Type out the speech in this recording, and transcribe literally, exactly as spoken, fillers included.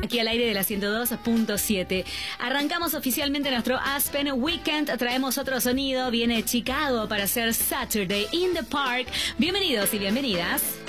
aquí al aire de la ciento dos punto siete. Arrancamos oficialmente nuestro Aspen Weekend, traemos otro sonido, viene Chicago para hacer Saturday in the Park. Bienvenidos y bienvenidas.